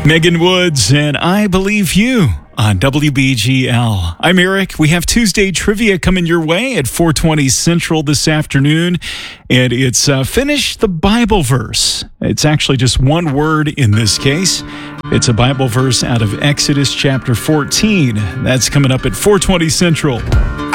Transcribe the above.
Megan Woods and I Believe You on WBGL. I'm Eric. We have Tuesday trivia coming your way at 4:20 Central this afternoon, and it's Finish the Bible Verse. It's actually just one word in this case. It's a Bible verse out of Exodus chapter 14. That's coming up at 4:20 Central.